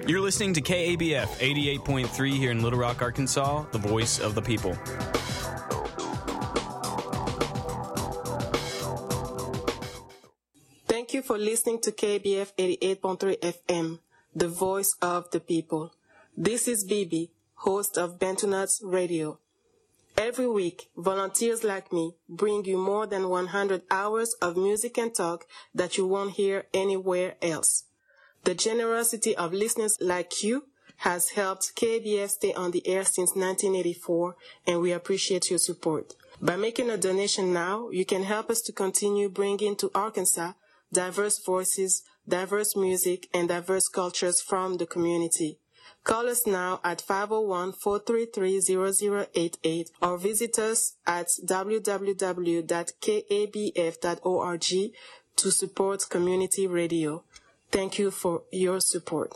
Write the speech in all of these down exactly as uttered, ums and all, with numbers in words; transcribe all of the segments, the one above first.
You're listening to K A B F eighty-eight point three here in Little Rock, Arkansas, the voice of the people. Thank you for listening to K A B F eighty-eight point three F M, the voice of the people. This is Bibi, host of Bentonauts Radio. Every week, volunteers like me bring you more than one hundred hours of music and talk that you won't hear anywhere else. The generosity of listeners like you has helped K A B F stay on the air since nineteen eighty-four, and we appreciate your support. By making a donation now, you can help us to continue bringing to Arkansas diverse voices, diverse music, and diverse cultures from the community. Call us now at five oh one, four three three, zero zero eight eight or visit us at w w w dot k a b f dot org to support community radio. Thank you for your support.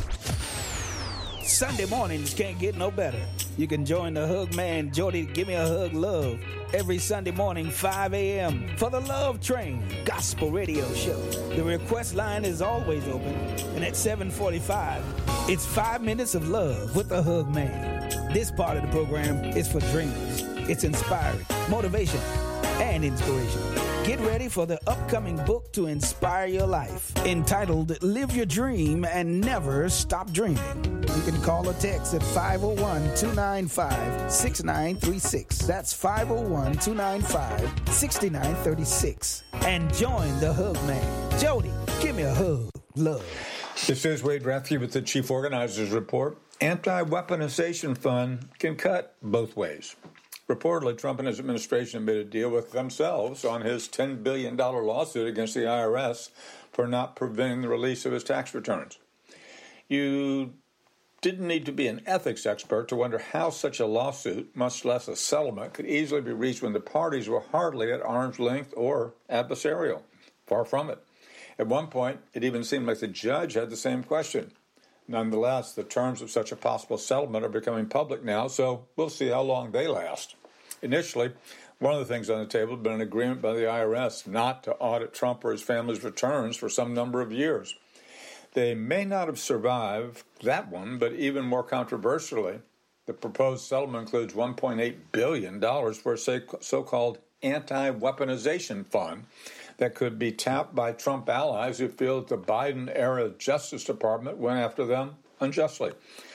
Sunday mornings can't get no better. You can join the Hug Man, Jody, Give Me a Hug Love, every Sunday morning, five a.m. for the Love Train Gospel Radio Show. The request line is always open, and at seven forty-five, it's five minutes of love with the Hug Man. This part of the program is for dreamers. It's inspiring, motivation, and inspiration. Get ready for the upcoming book to inspire your life, entitled Live Your Dream and Never Stop Dreaming. You can call or text at five oh one, two nine five, six nine three six. That's five oh one, two nine five, six nine three six. And join the Hug Man. Jody, give me a hug. Love. This is Wade Rathke with the Chief Organizer's Report. Anti-weaponization fund can cut both ways. Reportedly, Trump and his administration made a deal with themselves on his ten billion dollars lawsuit against the I R S for not preventing the release of his tax returns. You didn't need to be an ethics expert to wonder how such a lawsuit, much less a settlement, could easily be reached when the parties were hardly at arm's length or adversarial. Far from it. At one point, it even seemed like the judge had the same question. Nonetheless, the terms of such a possible settlement are becoming public now, so we'll see how long they last. Initially, one of the things on the table had been an agreement by the I R S not to audit Trump or his family's returns for some number of years. They may not have survived that one, but even more controversially, the proposed settlement includes one point eight billion dollars for a so-called anti-weaponization fund that could be tapped by Trump allies who feel that the Biden-era Justice Department went after them unjustly.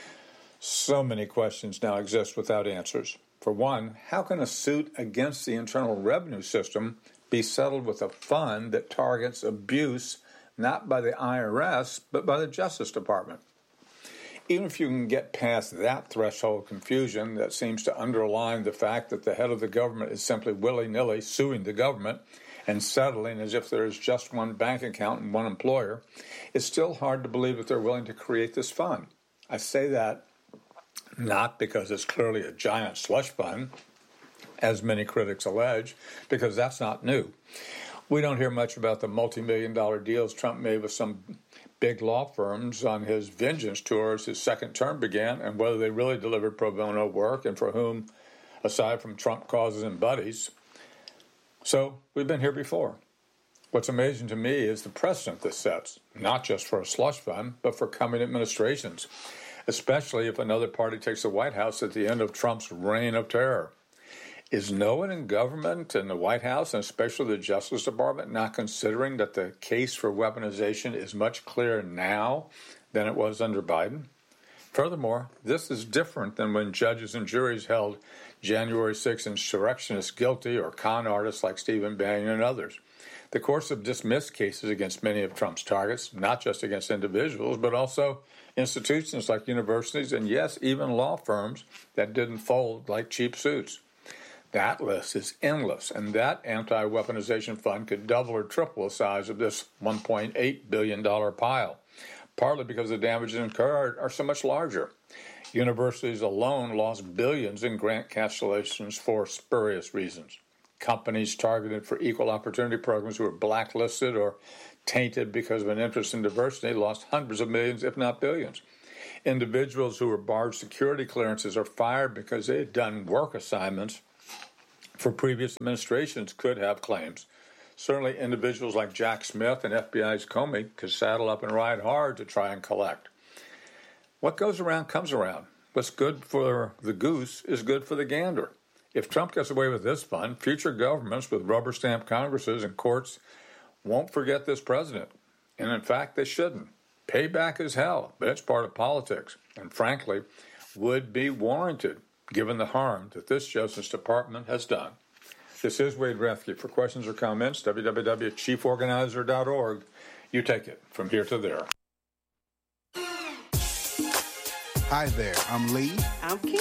So many questions now exist without answers. For one, how can a suit against the Internal Revenue System be settled with a fund that targets abuse not by the I R S, but by the Justice Department? Even if you can get past that threshold confusion that seems to underline the fact that the head of the government is simply willy-nilly suing the government and settling as if there is just one bank account and one employer, it's still hard to believe that they're willing to create this fund. I say that not because it's clearly a giant slush fund, as many critics allege, because that's not new. We don't hear much about the multi-million dollar deals Trump made with some big law firms on his vengeance tour as his second term began, and whether they really delivered pro bono work and for whom, aside from Trump causes and buddies. So we've been here before. What's amazing to me is the precedent this sets, not just for a slush fund, but for coming administrations, especially if another party takes the White House at the end of Trump's reign of terror. Is no one in government and the White House, and especially the Justice Department, not considering that the case for weaponization is much clearer now than it was under Biden? Furthermore, this is different than when judges and juries held January sixth insurrectionists guilty or con artists like Stephen Bannon and others. The courts have dismissed cases against many of Trump's targets, not just against individuals, but also institutions like universities and, yes, even law firms that didn't fold like cheap suits. That list is endless, and that anti-weaponization fund could double or triple the size of this one point eight billion dollars pile, partly because the damages incurred are so much larger. Universities alone lost billions in grant cancellations for spurious reasons. Companies targeted for equal opportunity programs who were blacklisted or tainted because of an interest in diversity lost hundreds of millions, if not billions. Individuals who were barred security clearances or fired because they had done work assignments for previous administrations could have claims. Certainly individuals like Jack Smith and F B I's Comey could saddle up and ride hard to try and collect. What goes around comes around. What's good for the goose is good for the gander. If Trump gets away with this fun, future governments with rubber stamp Congresses and courts won't forget this president. And in fact, they shouldn't. Payback is hell, but it's part of politics. And frankly, would be warranted given the harm that this Justice Department has done. This is Wade Rathke. For questions or comments, w w w dot chief organizer dot org. You take it from here to there. Hi there, I'm Lee. I'm Kim.